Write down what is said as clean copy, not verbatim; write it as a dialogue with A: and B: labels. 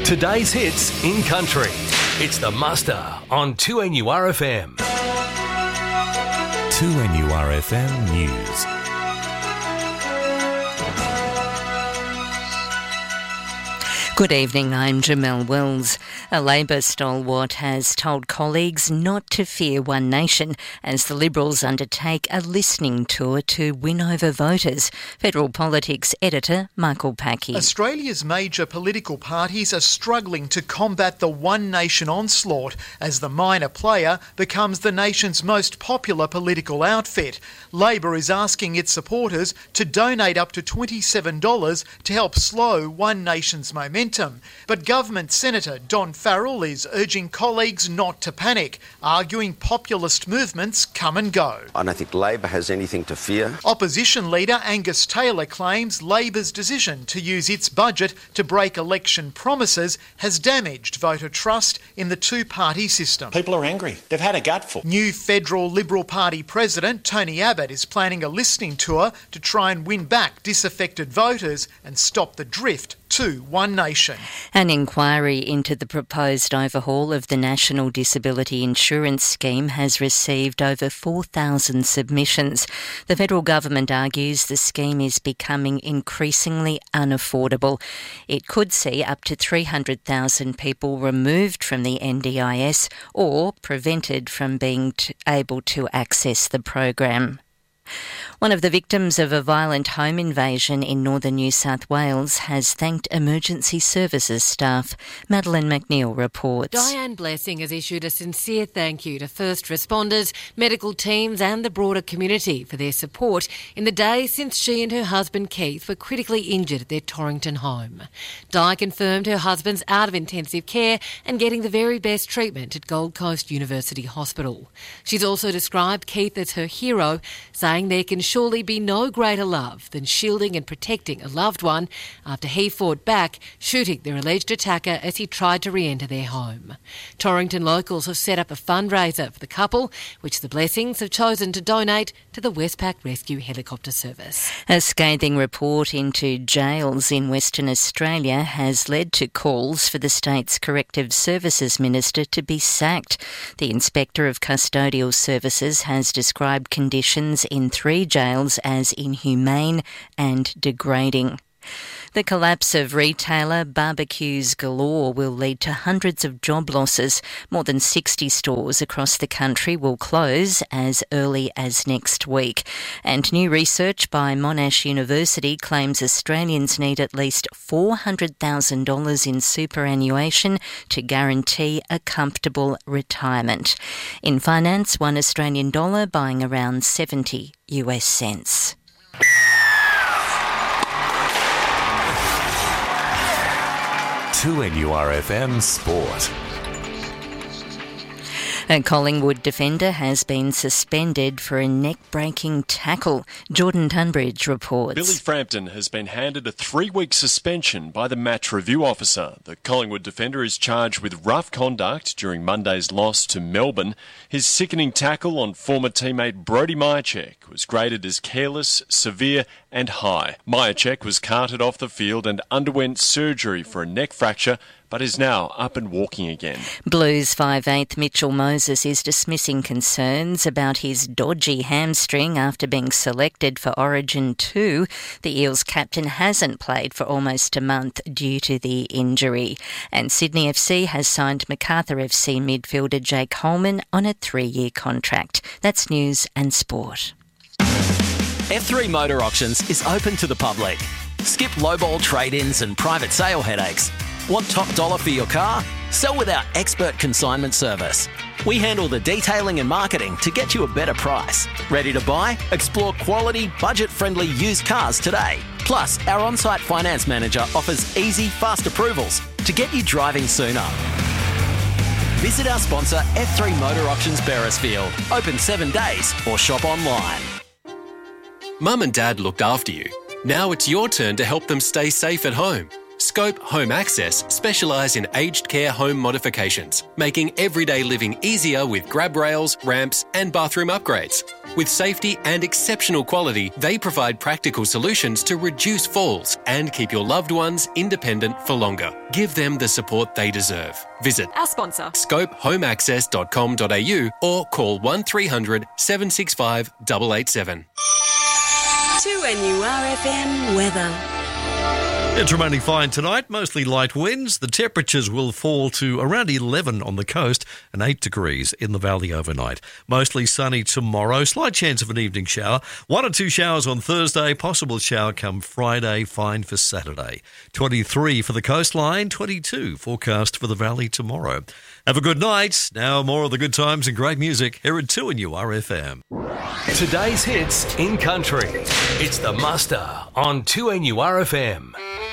A: Today's hits in country. It's The Muster on 2NURFM.
B: 2NURFM News.
C: Good evening, I'm Jamelle Wells. A Labor stalwart has told colleagues not to fear One Nation as the Liberals undertake a listening tour to win over voters. Federal Politics editor Michael Packey.
D: Australia's major political parties are struggling to combat the One Nation onslaught as the minor player becomes the nation's most popular political outfit. Labor is asking its supporters to donate up to $27 to help slow One Nation's momentum. But Government Senator Don Farrell is urging colleagues not to panic, arguing populist movements come and go.
E: I don't think Labor has anything to fear.
D: Opposition leader Angus Taylor claims Labor's decision to use its budget to break election promises has damaged voter trust in the two-party system.
F: People are angry. They've had a gutful.
D: New federal Liberal Party President Tony Abbott is planning a listening tour to try and win back disaffected voters and stop the drift to One Nation.
C: An inquiry into the proposed overhaul of the National Disability Insurance Scheme has received over 4,000 submissions. The federal government argues the scheme is becoming increasingly unaffordable. It could see up to 300,000 people removed from the NDIS or prevented from being able to access the program. One of the victims of a violent home invasion in northern New South Wales has thanked emergency services staff. Madeleine McNeil reports.
G: Diane Blessing has issued a sincere thank you to first responders, medical teams and the broader community for their support in the days since she and her husband Keith were critically injured at their Torrington home. Di confirmed her husband's out of intensive care and getting the very best treatment at Gold Coast University Hospital. She's also described Keith as her hero, saying there can surely be no greater love than shielding and protecting a loved one after he fought back, shooting their alleged attacker as he tried to re-enter their home. Torrington locals have set up a fundraiser for the couple, which the Blessings have chosen to donate to the Westpac Rescue Helicopter Service.
C: A scathing report into jails in Western Australia has led to calls for the state's Corrective Services Minister to be sacked. The Inspector of Custodial Services has described conditions in 3 jails as inhumane and degrading. The collapse of retailer Barbecues Galore will lead to hundreds of job losses. More than 60 stores across the country will close as early as next week. And new research by Monash University claims Australians need at least $400,000 in superannuation to guarantee a comfortable retirement. In finance, one Australian dollar buying around 70 US cents.
B: To NURFM Sport.
C: A Collingwood defender has been suspended for a neck-breaking tackle. Jordan Tunbridge reports.
H: Billy Frampton has been handed a 3-week suspension by the match review officer. The Collingwood defender is charged with rough conduct during Monday's loss to Melbourne. His sickening tackle on former teammate Brodie Mihocek was graded as careless, severe and high. Mihocek was carted off the field and underwent surgery for a neck fracture, but is now up and walking again.
C: Blues 5'8" Mitchell Moses is dismissing concerns about his dodgy hamstring after being selected for Origin 2. The Eels captain hasn't played for almost a month due to the injury. And Sydney FC has signed Macarthur FC midfielder Jake Holman on a 3-year contract. That's news and sport.
I: F3 Motor Auctions is open to the public. Skip lowball trade-ins and private sale headaches. Want top dollar for your car? Sell with our expert consignment service. We handle the detailing and marketing to get you a better price. Ready to buy? Explore quality, budget-friendly used cars today. Plus, our on-site finance manager offers easy, fast approvals to get you driving sooner. Visit our sponsor F3 Motor Auctions Beresfield. Open 7 days or shop online.
J: Mum and Dad looked after you. Now it's your turn to help them stay safe at home. Scope Home Access specialise in aged care home modifications, making everyday living easier with grab rails, ramps and bathroom upgrades. With safety and exceptional quality, they provide practical solutions to reduce falls and keep your loved ones independent for longer. Give them the support they deserve. Visit
K: our sponsor,
J: scopehomeaccess.com.au or call 1300 765 887.
K: 2NURFM weather.
L: It's remaining fine tonight, mostly light winds. The temperatures will fall to around 11 on the coast and 8 degrees in the valley overnight. Mostly sunny tomorrow, slight chance of an evening shower. 1 or 2 showers on Thursday, possible shower come Friday, fine for Saturday. 23 for the coastline, 22 forecast for the valley tomorrow. Have a good night. Now more of the good times and great music here at 2NURFM.
A: Today's hits in country. It's the Muster on 2NURFM.